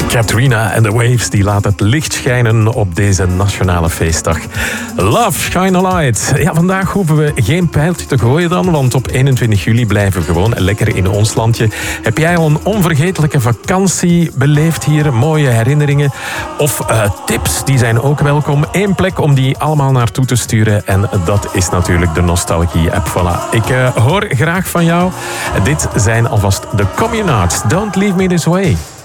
Katrina and the Waves die laat het licht schijnen op deze nationale feestdag. Love, shine a light. Ja, vandaag hoeven we geen pijltje te gooien dan, want op 21 juli blijven we gewoon lekker in ons landje. Heb jij al een onvergetelijke vakantie beleefd hier? Mooie herinneringen of tips, die zijn ook welkom. Eén plek om die allemaal naartoe te sturen en dat is natuurlijk de Nostalgie-app. Voilà. Ik hoor graag van jou. Dit zijn alvast de Communards. Don't leave me this way.